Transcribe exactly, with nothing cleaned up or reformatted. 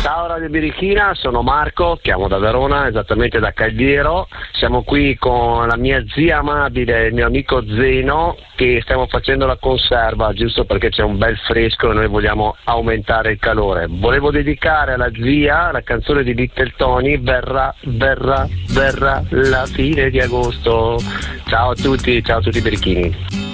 Ciao Radio Birichina, sono Marco, chiamo da Verona, esattamente da Cagliero. Siamo qui con la mia zia amabile e il mio amico Zeno, che stiamo facendo la conserva, giusto perché c'è un bel fresco e noi vogliamo aumentare il calore. Volevo dedicare alla zia la canzone di Little Tony, Verrà, verrà, verrà la fine di agosto. Ciao a tutti, ciao a tutti i birichini.